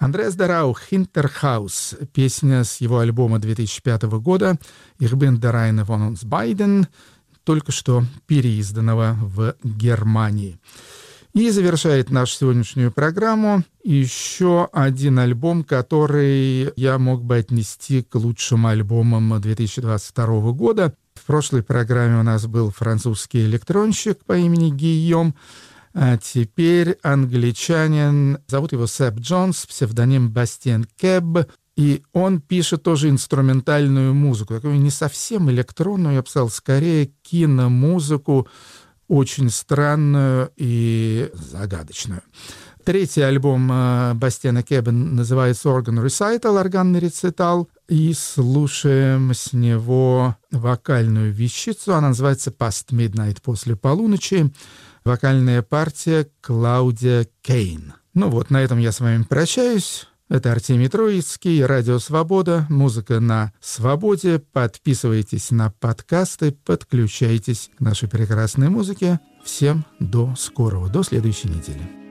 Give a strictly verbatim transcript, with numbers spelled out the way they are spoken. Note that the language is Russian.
Андреас Дарау «Hinterhaus», песня с его альбома две тысячи пятого года «Ich bin der eine von uns beiden», только что переизданного в Германии. И завершает нашу сегодняшнюю программу еще один альбом, который я мог бы отнести к лучшим альбомам две тысячи двадцать второго года. В прошлой программе у нас был французский электронщик по имени Гийом, а теперь англичанин, зовут его Сэп Джонс, псевдоним Бастиен Кэбб, и он пишет тоже инструментальную музыку, такую не совсем электронную, я бы сказал, скорее киномузыку, очень странную и загадочную. Третий альбом Бастиена Кэбба называется «Organ Recital», органный рецитал, и слушаем с него вокальную вещицу, она называется «Past Midnight», после полуночи, вокальная партия Клаудия Кейн. Ну вот, на этом я с вами прощаюсь. Это Артемий Троицкий, Радио Свобода, музыка на свободе. Подписывайтесь на подкасты, подключайтесь к нашей прекрасной музыке. Всем до скорого, до следующей недели.